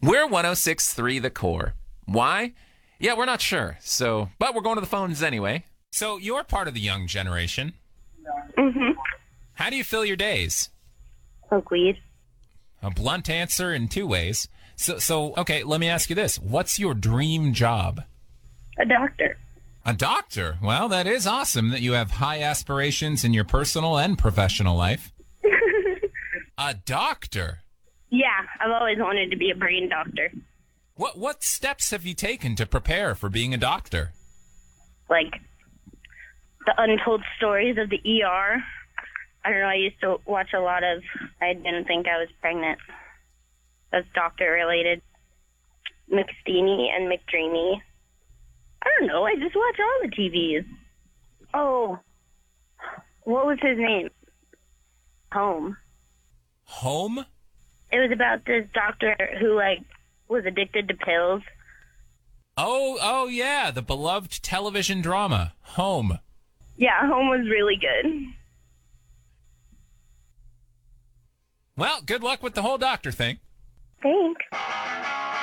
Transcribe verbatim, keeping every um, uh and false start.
We're one oh six point three The Core. Why? Yeah, we're not sure. So, but we're going to the phones anyway. So you're part of the young generation. Mm-hmm. How do you fill your days? Smoke weed. A blunt answer in two ways. So, so okay, let me ask you this. What's your dream job? A doctor. A doctor? Well, that is awesome that you have high aspirations in your personal and professional life. A doctor? Yeah, I've always wanted to be a brain doctor. What what steps have you taken to prepare for being a doctor? Like, the untold stories of the E R. I don't know, I used to watch a lot of I Didn't Think I Was Pregnant. That's doctor-related. McSteamy and McDreamy. I don't know, I just watch all the T Vs. Oh, what was his name? Home. Home? It was about this doctor who, like, was addicted to pills. Oh, oh yeah, the beloved television drama, Home. Yeah, Home was really good. Well, good luck with the whole doctor thing. Thanks.